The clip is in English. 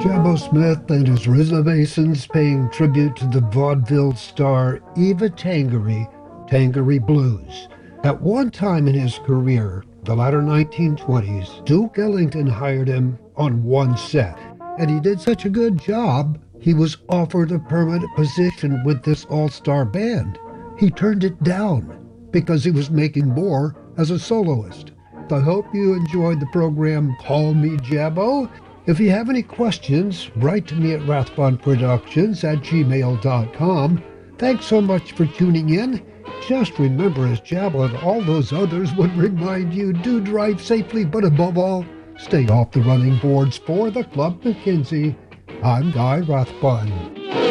Jabbo Smith and his Rhythmations paying tribute to the vaudeville star Eva Tangery, Tangery Blues. At one time in his career, the latter 1920s, Duke Ellington hired him on one set, and he did such a good job, he was offered a permanent position with this all-star band. He turned it down because he was making more as a soloist. I hope you enjoyed the program Call Me Jabbo. If you have any questions, write to me at rathbunproductions@gmail.com. Thanks so much for tuning in. Just remember, as Jabbo and all those others would remind you, do drive safely, but above all, stay off the running boards for the Club McKenzie. I'm Guy Rathbun.